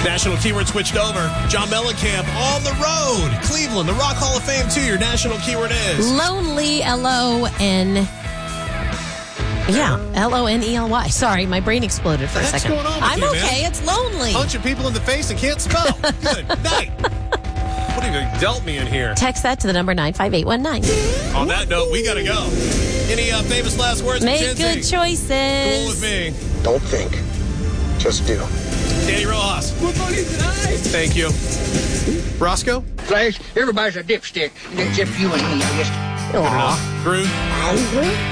National keyword switched over. John Mellencamp on the road. Cleveland, the Rock Hall of Fame 2. Your national keyword is lonely. L-O-N. Yeah, L-O-N-E-L-Y. Sorry, my brain exploded for a What's second. going on with I'm you, okay. man? It's lonely. Punching people in the face and can't spell. Good night. What have you dealt me in here? Text that to the number 95819. On that note, we got to go. Any famous last words? Make Mackenzie? good choices. Cool with me. Don't think. Just do. Danny Rojas. We're going to tonight. Thank you. Roscoe? Flash, everybody's a dipstick except you and me, I guess. Groot?